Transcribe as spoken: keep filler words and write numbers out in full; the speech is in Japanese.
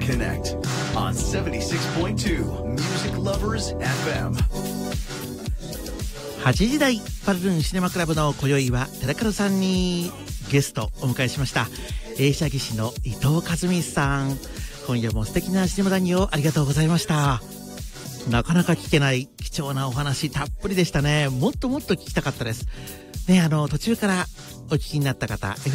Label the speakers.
Speaker 1: Connect on seventy-six point two Music Lovers エフエム。
Speaker 2: はちじ台パルルンシネマクラブの今宵は寺門さんにゲストお迎えしました。映写技師の伊藤和美さん、今夜も素敵なシネマ談義をありがとうございました。なかなか聞けない貴重なお話たっぷりでしたね。もっともっと聞きたかったですね。あの途中からお聞きになった方